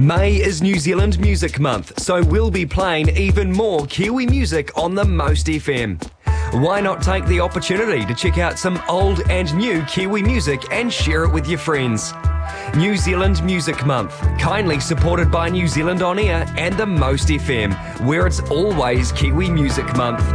May is New Zealand Music Month, so we'll be playing even more Kiwi music on the Most FM. Why not take the opportunity to check out some old and new Kiwi music and share it with your friends? New Zealand Music Month, kindly supported by New Zealand On Air and the Most FM, where it's always Kiwi Music Month.